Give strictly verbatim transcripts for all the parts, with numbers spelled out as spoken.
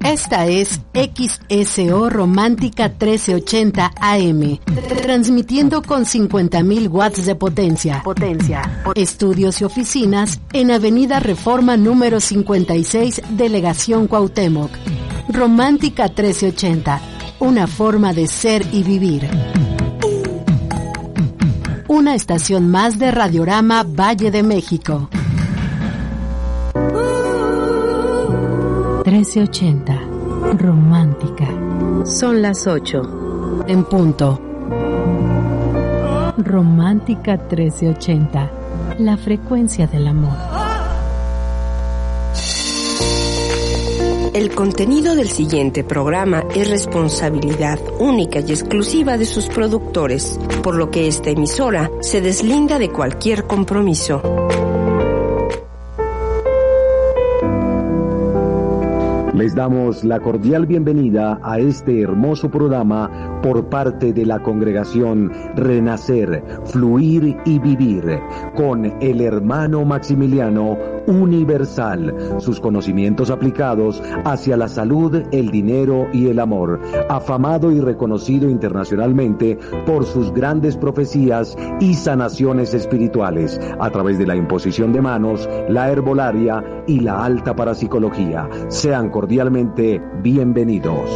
Esta es X S O Romántica trece ochenta A M, transmitiendo con cincuenta mil watts de potencia. Potencia. Estudios y oficinas en Avenida Reforma número cincuenta y seis, Delegación Cuauhtémoc. Romántica trece ochenta, una forma de ser y vivir. Una estación más de Radiorama Valle de México. trece ochenta, Romántica. Son las ocho. En punto. Romántica trece ochenta, la frecuencia del amor. El contenido del siguiente programa es responsabilidad única y exclusiva de sus productores, por lo que esta emisora se deslinda de cualquier compromiso. Les damos la cordial bienvenida a este hermoso programa por parte de la congregación Renacer, Fluir y Vivir, con el hermano Maximiliano Universal, sus conocimientos aplicados hacia la salud, el dinero y el amor, afamado y reconocido internacionalmente por sus grandes profecías y sanaciones espirituales, a través de la imposición de manos, la herbolaria y la alta parapsicología. Sean cordialmente bienvenidos.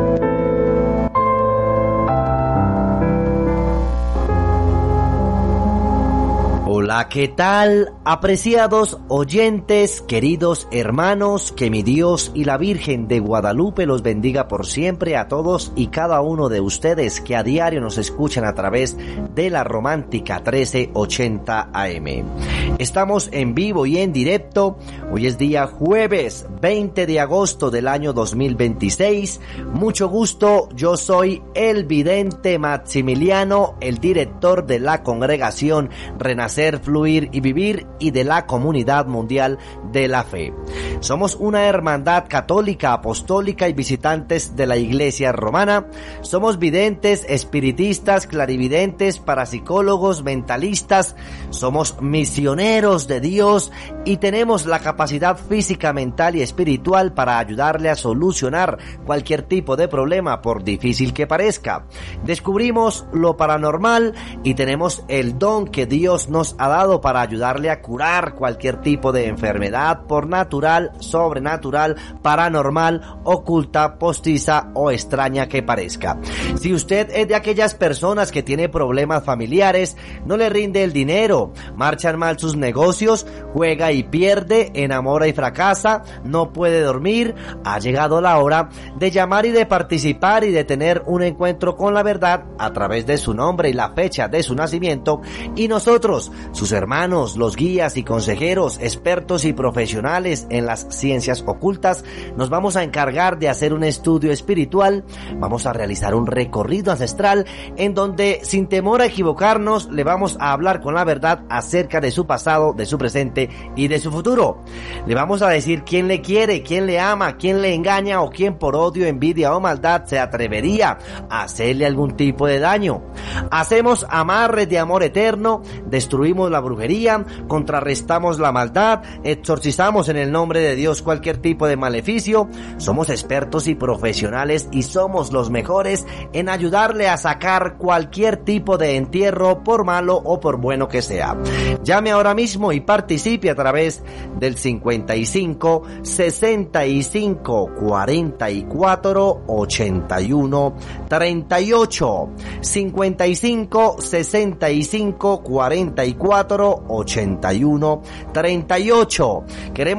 Hola, ¿qué tal? Apreciados oyentes, queridos hermanos, que mi Dios y la Virgen de Guadalupe los bendiga por siempre a todos y cada uno de ustedes que a diario nos escuchan a través de la Romántica trece ochenta A M. Estamos en vivo y en directo. Hoy es día jueves veinte de agosto del año dos mil veintiséis. Mucho gusto, yo soy el vidente Maximiliano, el director de la congregación Renacer, Fluir y Vivir y de la Comunidad Mundial de la Fe. Somos una hermandad católica, apostólica y visitantes de la Iglesia Romana. Somos videntes, espiritistas, clarividentes, parapsicólogos, mentalistas. Somos misioneros de Dios y tenemos la capacidad física, mental y espiritual para ayudarle a solucionar cualquier tipo de problema, por difícil que parezca. Descubrimos lo paranormal y tenemos el don que Dios nos ha dado para ayudarle a curar cualquier tipo de enfermedad, por natural, sobrenatural, paranormal, oculta, postiza o extraña que parezca. Si usted es de aquellas personas que tiene problemas familiares, no le rinde el dinero, marchan mal sus negocios, juega y pierde, enamora y fracasa, no puede dormir, ha llegado la hora de llamar y de participar y de tener un encuentro con la verdad a través de su nombre y la fecha de su nacimiento, y nosotros, sus hermanos, los guías y consejeros, expertos y profesionales en las ciencias ocultas, nos vamos a encargar de hacer un estudio espiritual. Vamos a realizar un recorrido ancestral en donde, sin temor a equivocarnos, le vamos a hablar con la verdad acerca de su pasado, de su presente y de su futuro. Le vamos a decir quién le quiere, quién le ama, quién le engaña o quién por odio, envidia o maldad se atrevería a hacerle algún tipo de daño. Hacemos amarres de amor eterno, destruimos la brujería, contrarrestamos la maldad, exorcizamos en el nombre de Dios cualquier tipo de maleficio. Somos expertos y profesionales y somos los mejores en ayudarle a sacar cualquier tipo de entierro, por malo o por bueno que sea. Llame ahora mismo y participe a través del cincuenta y cinco, sesenta y cinco, cuarenta y cuatro, ochenta y uno, treinta y ocho, cincuenta y cinco, sesenta y cinco, cuarenta y cuatro, ochenta y uno, treinta y ocho. Queremos